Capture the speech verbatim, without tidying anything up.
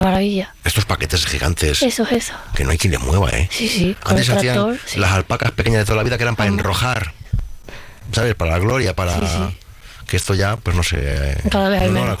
maravilla. Estos paquetes gigantes. Eso, eso. Que no hay quien le mueva, ¿eh? Sí, sí. Con Antes el hacían tractor, sí. las alpacas pequeñas de toda la vida que eran para Vamos. enrojar. ¿Sabes? Para la gloria, para... Sí, sí. Que esto ya, pues no sé... Cada vez hay no, no, menos.